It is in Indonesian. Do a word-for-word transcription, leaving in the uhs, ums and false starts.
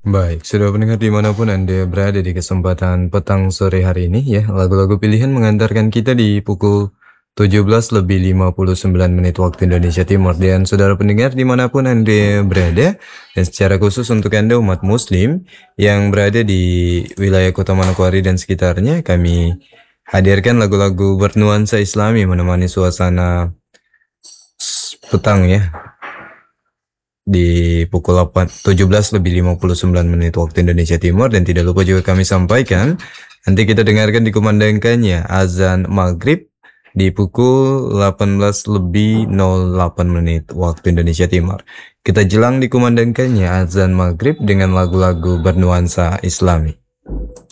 Baik, sudah pendengar dimanapun Anda berada di kesempatan petang sore hari ini ya, lagu-lagu pilihan mengantarkan kita di pukul tujuh belas lebih lima puluh sembilan menit waktu Indonesia Timur. Dan saudara pendengar dimanapun Anda berada, dan secara khusus untuk Anda umat muslim yang berada di wilayah Kota Manokwari dan sekitarnya, kami hadirkan lagu-lagu bernuansa Islami menemani suasana petang ya, di pukul delapan tujuh belas lebih lima puluh sembilan menit waktu Indonesia Timur. Dan tidak lupa juga kami sampaikan, nanti kita dengarkan dikumandangkannya azan maghrib di pukul delapan belas lebih nol delapan menit waktu Indonesia Timur. Kita jelang dikumandangkannya azan maghrib dengan lagu-lagu bernuansa Islami.